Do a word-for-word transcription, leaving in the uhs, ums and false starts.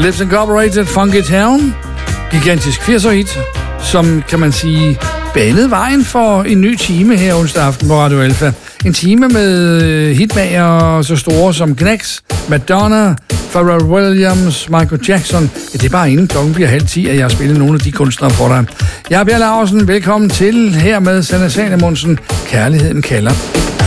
Lips Incorporated, Funky Town. Gigantisk firser-hit, som, kan man sige, banede vejen for en ny time her onsdag aften på Radio Alfa. En time med hitmager så store som Knacks, Madonna, Pharrell Williams, Michael Jackson. Ja, det er bare inden klokken bliver halv ti, at jeg har spillet nogle af de kunstnere for dig. Jeg er Bjerg Laursen. Velkommen til her med Sanne Salomonsen. Kærligheden kalder.